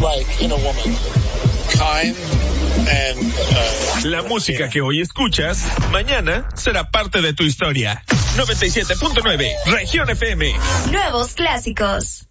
like in a woman. Kind and la música que hoy escuchas, mañana será parte de tu historia. 97.9 Región FM. Nuevos clásicos.